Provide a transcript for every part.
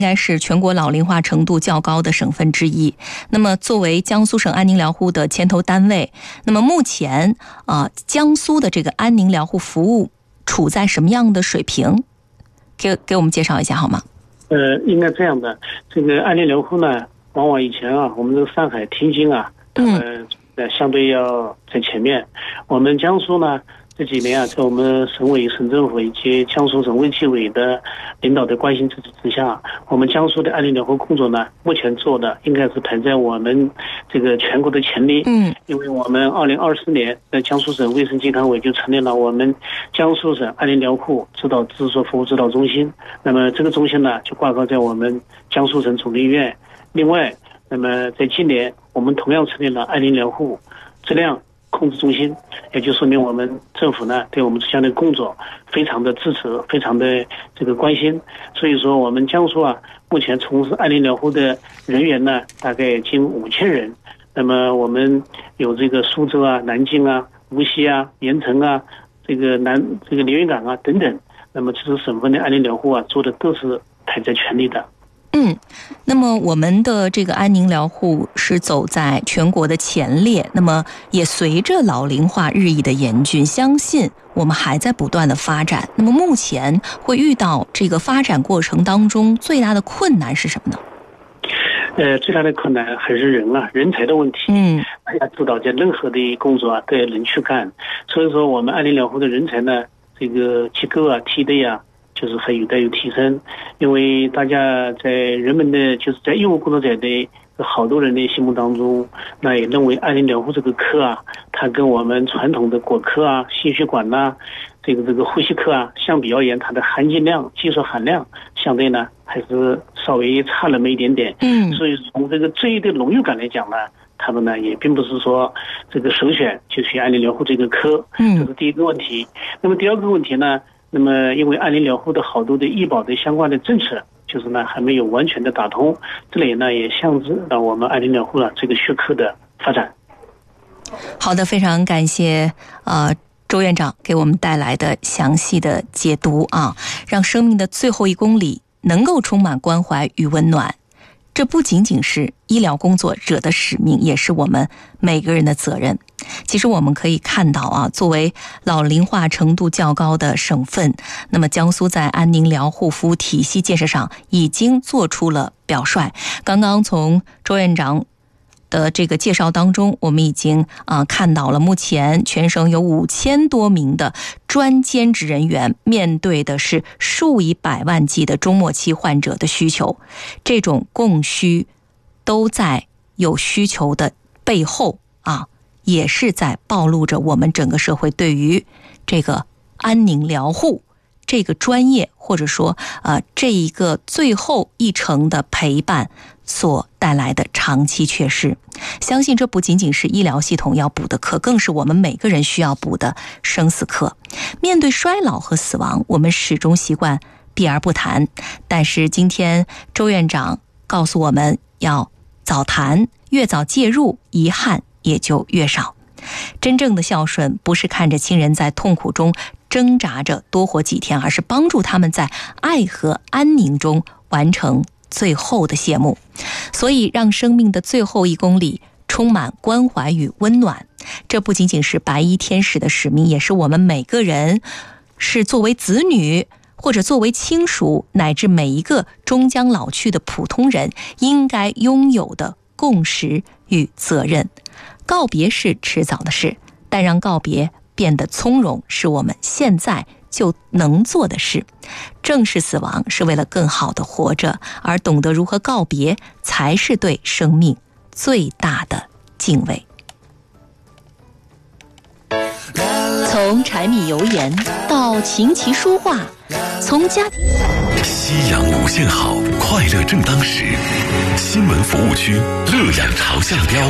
应该是全国老龄化程度较高的省份之一。那么作为江苏省安宁疗护的牵头单位，那么目前江苏的这个安宁疗护服务处在什么样的水平？给我们介绍一下好吗？ 应该这样的，这个安宁疗护呢，往往以前我们这个上海、天津他们相对要在前面。我们江苏呢，这几年在我们省委、省政府以及江苏省卫计委的领导的关心支持之下，我们江苏的安宁疗护工作呢，目前做的应该是排在我们这个全国的前列。因为我们2024年在江苏省卫生健康委就成立了我们江苏省安宁疗护指导治所服务指导中心。那么这个中心呢，就挂靠在我们江苏省总医院。另外，那么在今年我们同样成立了安宁疗护质量控制中心，也就说明我们政府呢对我们这项的工作非常的支持，非常的这个关心。所以说我们江苏目前从事安宁疗护的人员呢大概近5000人。那么我们有这个苏州南京无锡盐城这个连云港等等，那么这是省份的安宁疗护做的都是排在全力的。 那么我们的这个安宁疗护是走在全国的前列，那么也随着老龄化日益的严峻，相信我们还在不断的发展。那么目前会遇到这个发展过程当中最大的困难是什么呢？ 最大的困难还是人才的问题。大家知道，在任何的工作都要人去干，所以说我们安宁疗护的人才呢，这个机构梯队就是还有待有提升。因为大家在人们的就是在医务工作者的好多人的心目当中，那也认为安宁疗护这个科它跟我们传统的果科心血管这个呼吸科相比而言，它的含金量、技术含量相对呢还是稍微差那么一点点。所以从这个专业的荣誉感来讲呢，他们呢也并不是说这个首选就去安宁疗护这个科。这是第一个问题。那么第二个问题呢，那么因为安宁疗护的好多的医保的相关的政策就是呢还没有完全的打通，这里呢也限制了我们安宁疗护这个学科的发展。 好的，非常感谢周院长给我们带来的详细的解读让生命的最后1公里能够充满关怀与温暖。这不仅仅是医疗工作者的使命，也是我们每个人的责任。其实我们可以看到作为老龄化程度较高的省份，那么江苏在安宁疗护服务体系建设上已经做出了表率。刚刚从周院长的这个介绍当中，我们已经看到了目前全省有5000多名的专兼职人员，面对的是数以百万计的中末期患者的需求。这种供需都在有需求的背后也是在暴露着我们整个社会对于这个安宁疗护这个专业，或者说这一个最后一程的陪伴所带来的长期缺失。相信这不仅仅是医疗系统要补的课，更是我们每个人需要补的生死课。面对衰老和死亡，我们始终习惯避而不谈，但是今天周院长告诉我们要早谈，越早介入，遗憾也就越少。真正的孝顺不是看着亲人在痛苦中挣扎着多活几天，而是帮助他们在爱和安宁中完成最后的谢幕。所以让生命的最后1公里充满关怀与温暖，这不仅仅是白衣天使的使命，也是我们每个人是作为子女或者作为亲属，乃至每一个终将老去的普通人应该拥有的共识与责任。告别是迟早的事，但让告别变得从容是我们现在就能做的事。正视死亡是为了更好的活着，而懂得如何告别才是对生命最大的敬畏。从柴米油盐到琴棋书画，从家庭夕阳无限好，快乐正当时。新闻服务区，乐养朝向标。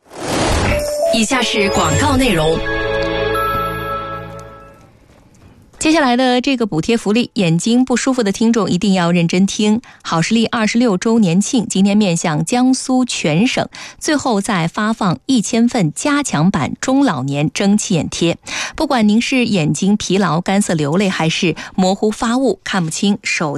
以下是广告内容。 接下来的这个补贴福利，眼睛不舒服的听众一定要认真听。好视力26周年庆今天面向江苏全省，最后再发放1000份加强版中老年蒸汽眼贴。不管您是眼睛疲劳、干涩流泪，还是模糊发物、看不清手